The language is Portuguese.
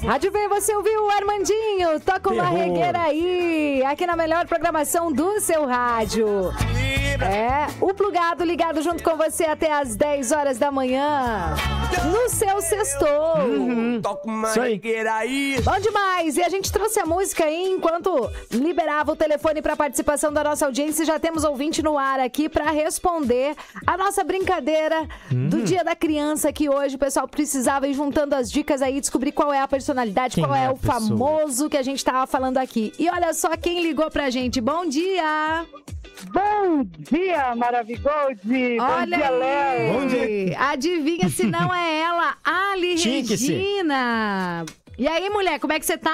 Adivinha, você ouviu o Armandinho? Toca uma regueira aí, aqui na melhor programação do seu rádio. O Plugado ligado junto com você até às 10 horas da manhã. No seu sextou. Toca uma regueira aí. Bom demais. E a gente trouxe a música aí enquanto liberava o telefone para participação da nossa audiência. Já temos ouvinte no ar aqui para responder a nossa brincadeira do Dia da Criança, que hoje o pessoal precisava ir juntando as dicas aí, descobrir qual é a personalidade, qual é o famoso que a gente tava falando aqui. E olha só quem ligou pra gente. Bom dia! Bom dia, Maravigold! Bom dia, Léo! Bom dia! Adivinha se não é ela, Ali Regina! E aí, mulher, como é que você tá?